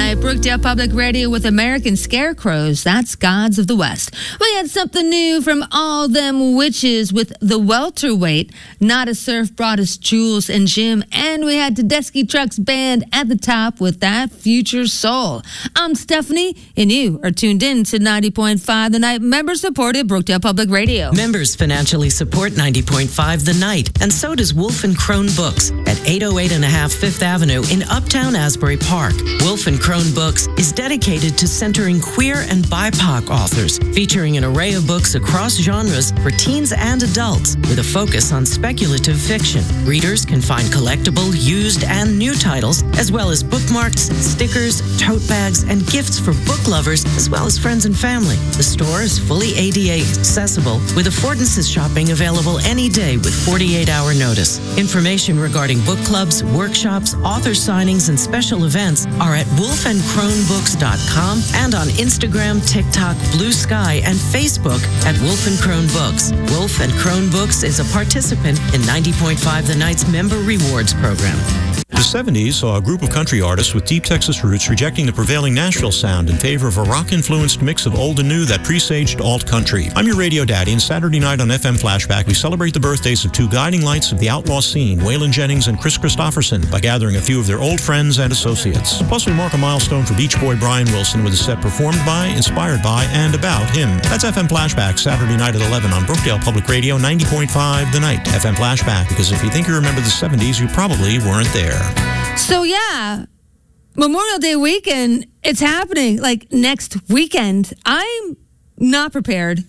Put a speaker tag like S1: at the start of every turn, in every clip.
S1: night. Brookdale Public Radio with American Scarecrows. That's Gods of the West. We had something new from All Them Witches with The Welterweight. Not a Surf brought us Jules and Jim. And we had Tedeschi Trucks Band at the top with That Future Soul. I'm Stephanie, and you are tuned in to 90.5 The Night, member-supported Brookdale Public Radio.
S2: Members financially support 90.5 The Night, and so does Wolf & Crone Books at 808 and a half Fifth Avenue in Uptown Asbury Park. Wolf & Crone Books is dedicated to centering queer and BIPOC authors, featuring an array of books across genres for teens and adults, with a focus on speculative fiction. Readers can find collectible, used, and new titles, as well as bookmarks, stickers, tote bags, and gifts for book lovers, as well as friends and family. The store is fully ADA accessible, with affordances shopping available any day with 48-hour notice. Information regarding book clubs, workshops, author signings, and special events are at wolfandcronebooks.com and on Instagram, TikTok, Blue Sky, and Facebook at Wolf & Crone Books. Wolf & Crone Books is a participant in 90.5 The Night's Member Rewards Program.
S3: The 70s saw a group of country artists with deep Texas roots rejecting the prevailing Nashville sound in favor of a rock-influenced mix of old and new that presaged alt-country. I'm your radio daddy, and Saturday night on FM Flashback, we celebrate the birthdays of two guiding lights of the outlaw scene, Waylon Jennings and Chris Christopherson, by gathering a few of their old friends and associates. Plus, we mark a milestone for Beach Boy Brian Wilson with a set performed by, inspired by, and about him. That's FM Flashback, Saturday night at 11 on Brookdale Public Radio, 90.5 The Night. FM Flashback, because if you think you remember the 70s, you probably weren't there.
S1: So, yeah, Memorial Day weekend, it's happening, like, next weekend. I'm not prepared,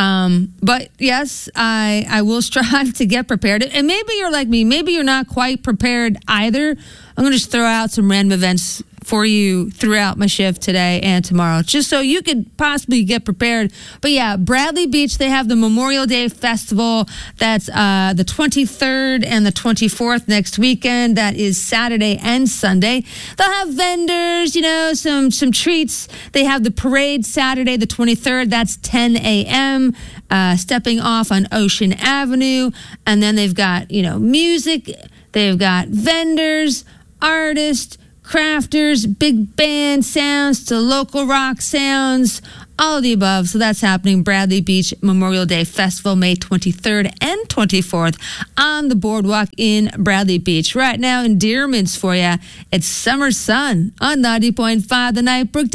S1: but, yes, I will strive to get prepared. And maybe you're like me. Maybe you're not quite prepared either. I'm going to just throw out some random events for you throughout my shift today and tomorrow, just so you could possibly get prepared. But yeah, Bradley Beach, they have the Memorial Day Festival. That's the 23rd and the 24th next weekend. That is Saturday and Sunday. They'll have vendors, you know, some treats. They have the parade Saturday, the 23rd. That's 10 a.m., stepping off on Ocean Avenue. And then they've got, you know, music. They've got vendors, artists, crafters, big band sounds to local rock sounds, all of the above. So that's happening. Bradley Beach Memorial Day Festival, May 23rd and 24th on the boardwalk in Bradley Beach. Right now, endearments for you. It's Summer Sun on 90.5 The Night. Brookdale